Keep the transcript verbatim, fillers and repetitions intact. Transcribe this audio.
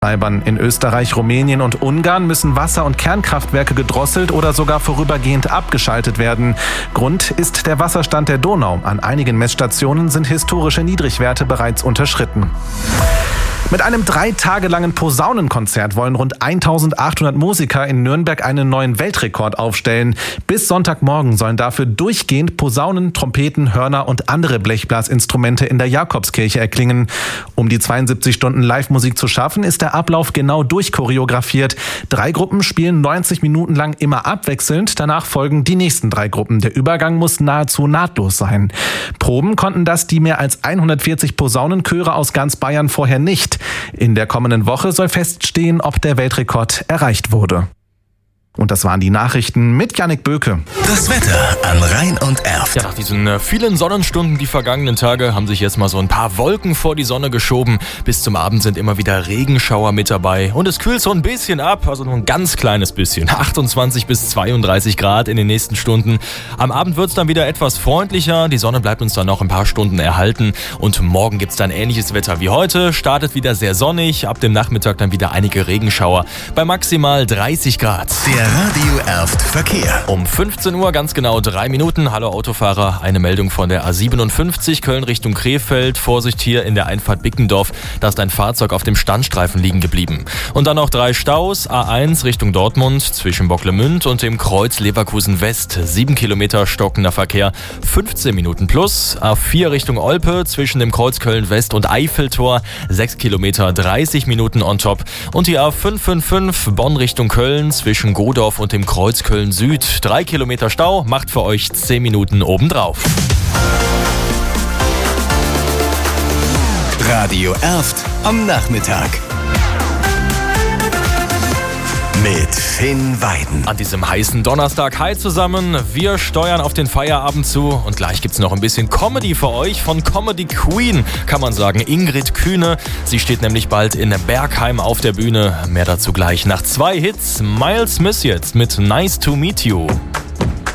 Betreibern in Österreich, Rumänien und Ungarn müssen Wasser- und Kernkraftwerke gedrosselt oder sogar vorübergehend abgeschaltet werden. Grund ist der Wasserstand der Donau. An einigen Messstationen sind historische Niedrigwerte bereits unterschritten. Mit einem drei Tage langen Posaunenkonzert wollen rund eintausendachthundert Musiker in Nürnberg einen neuen Weltrekord aufstellen. Bis Sonntagmorgen sollen dafür durchgehend Posaunen, Trompeten, Hörner und andere Blechblasinstrumente in der Jakobskirche erklingen. Um die zweiundsiebzig Stunden Live-Musik zu schaffen, ist der Ablauf genau durchchoreografiert. Drei Gruppen spielen neunzig Minuten lang immer abwechselnd. Danach folgen die nächsten drei Gruppen. Der Übergang muss nahezu nahtlos sein. Proben konnten das die mehr als hundertvierzig Posaunenchöre aus ganz Bayern vorher nicht. In der kommenden Woche soll feststehen, ob der Weltrekord erreicht wurde. Und das waren die Nachrichten mit Jannik Böke. Das Wetter an Rhein und Erft. Ja, nach diesen äh, vielen Sonnenstunden die vergangenen Tage haben sich jetzt mal so ein paar Wolken vor die Sonne geschoben. Bis zum Abend sind immer wieder Regenschauer mit dabei. Und es kühlt so ein bisschen ab, also nur ein ganz kleines bisschen. achtundzwanzig bis zweiunddreißig Grad in den nächsten Stunden. Am Abend wird es dann wieder etwas freundlicher. Die Sonne bleibt uns dann noch ein paar Stunden erhalten. Und morgen gibt es dann ähnliches Wetter wie heute. Startet wieder sehr sonnig. Ab dem Nachmittag dann wieder einige Regenschauer. Bei maximal dreißig Grad. Der Radio Erft Verkehr. Um fünfzehn Uhr, ganz genau drei Minuten. Hallo Autofahrer, eine Meldung von der A siebenundfünfzig Köln Richtung Krefeld. Vorsicht hier in der Einfahrt Bickendorf, da ist ein Fahrzeug auf dem Standstreifen liegen geblieben. Und dann noch drei Staus. A eins Richtung Dortmund zwischen Bocklemünd und dem Kreuz Leverkusen West. Sieben Kilometer stockender Verkehr, fünfzehn Minuten plus. A vier Richtung Olpe zwischen dem Kreuz Köln West und Eiffeltor. Sechs Kilometer, dreißig Minuten on top. Und die A fünf fünf fünf Bonn Richtung Köln zwischen Godorf und dem Kreuz Köln Süd. Drei Kilometer Stau, macht für euch zehn Minuten obendrauf. Radio Erft am Nachmittag. Mit Finn Weiden. An diesem heißen Donnerstag, hi zusammen, wir steuern auf den Feierabend zu und gleich gibt's noch ein bisschen Comedy für euch von Comedy Queen, kann man sagen, Ingrid Kühne. Sie steht nämlich bald in Bergheim auf der Bühne, mehr dazu gleich nach zwei Hits. Miles Smith jetzt mit Nice to Meet You.